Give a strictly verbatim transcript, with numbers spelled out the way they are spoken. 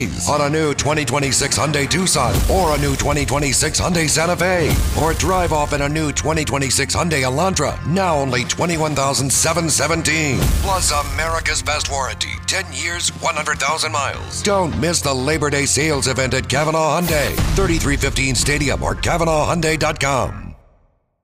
on a new twenty twenty-six Hyundai Tucson or a new twenty twenty-six Hyundai Santa Fe, or drive off in a new twenty twenty-six Hyundai Elantra, now only twenty-one thousand seven hundred seventeen dollars. Plus America's best warranty, ten years, one hundred thousand miles. Don't miss the Labor Day sales event at Kavanaugh Hyundai, thirty-three fifteen Stadium or Kavanaugh Hyundai dot com.